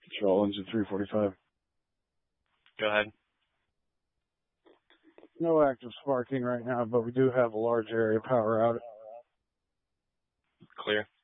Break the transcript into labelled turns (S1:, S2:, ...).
S1: Control engine 345.
S2: Go ahead.
S1: No active sparking right now, but we do have a large area power out.
S2: Clear.